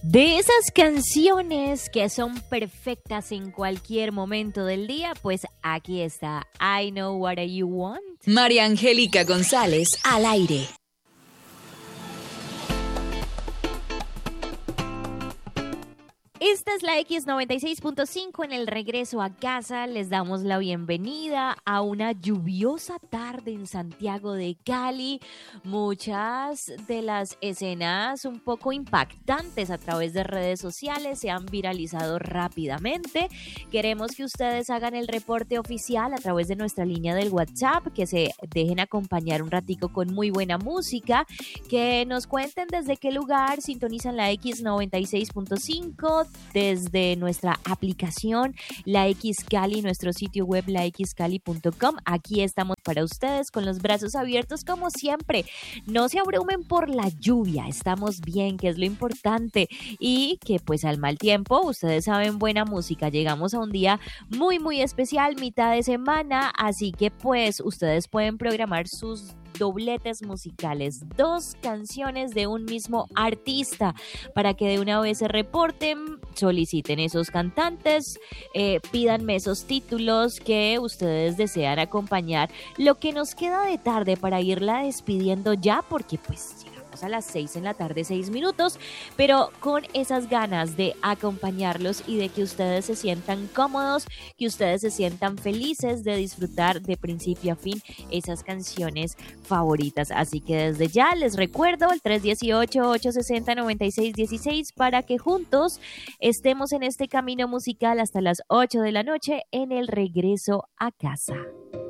De esas canciones que son perfectas en cualquier momento del día, pues aquí está I Know What You Want. María Angélica González al aire. Esta es la X96.5 en el regreso a casa. Les damos la bienvenida a una lluviosa tarde en Santiago de Cali. Muchas de las escenas un poco impactantes a través de redes sociales se han viralizado rápidamente. Queremos que ustedes hagan el reporte oficial a través de nuestra línea del WhatsApp, que se dejen acompañar un ratico con muy buena música, que nos cuenten desde qué lugar sintonizan la X96.5, desde nuestra aplicación La X Cali, nuestro sitio web laxcali.com. Aquí estamos para ustedes con los brazos abiertos como siempre. No se abrumen por la lluvia, estamos bien, que es lo importante, y que pues al mal tiempo, ustedes saben, buena música. Llegamos a un día muy especial, mitad de semana, así que pues ustedes pueden programar sus dobletes musicales, 2 canciones de un mismo artista, para que de una vez se reporten, soliciten esos cantantes, pídanme esos títulos que ustedes desean acompañar. Lo que nos queda de tarde para irla despidiendo ya, porque pues a las 6 en la tarde, 6 minutos, pero con esas ganas de acompañarlos y de que ustedes se sientan cómodos, que ustedes se sientan felices de disfrutar de principio a fin esas canciones favoritas. Así que desde ya les recuerdo el 318-860-9616 para que juntos estemos en este camino musical hasta las 8 de la noche en el regreso a casa.